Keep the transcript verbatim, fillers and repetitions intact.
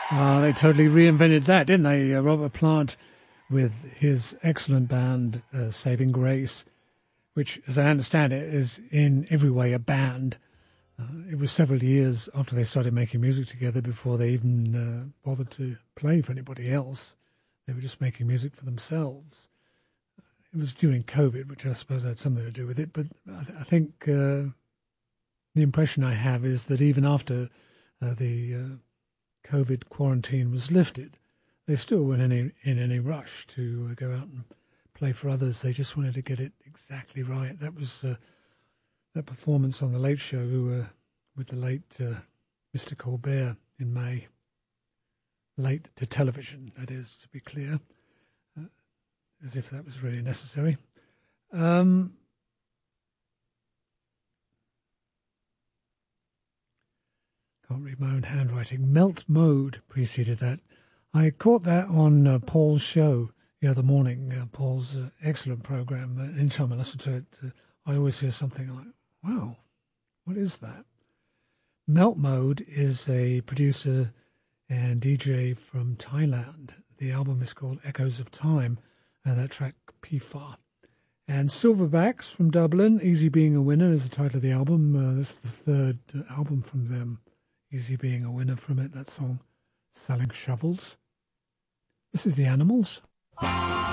Uh, they totally reinvented that, didn't they? Uh, Robert Plant with his excellent band, uh, Saving Grace, which, as I understand it, is in every way a band. Uh, it was several years after they started making music together before they even uh, bothered to play for anybody else. They were just making music for themselves. It was during COVID, which I suppose had something to do with it, but I, th- I think uh, the impression I have is that even after uh, the uh, COVID quarantine was lifted, they still weren't in any, in any rush to uh, go out and play for others. They just wanted to get it exactly right. That was uh, that performance on The Late Show uh, with the late uh, Mister Colbert in May. Late to television, that is, to be clear, uh, as if that was really necessary. Um, can't read my own handwriting. Melt Mode preceded that. I caught that on uh, Paul's show the other morning, uh, Paul's uh, excellent program. Uh, anytime I listen to it, uh, I always hear something like, wow, what is that? Melt Mode is a producer and D J from Thailand. The album is called Echoes of Time, and that track, Pifa. And Silverbacks from Dublin, Easy Being a Winner is the title of the album. Uh, this is the third uh, album from them. Easy Being a Winner from it, that song, Selling Shovels. This is The Animals.